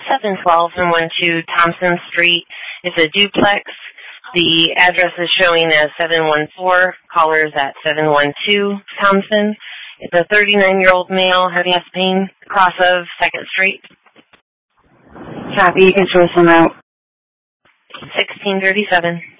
712 and 12 Thompson Street. It's a duplex. The address is showing as 714. Caller is at 712 Thompson. It's a 39-year-old male having chest pain across of 2nd Street. Copy. You can source them out. 1637.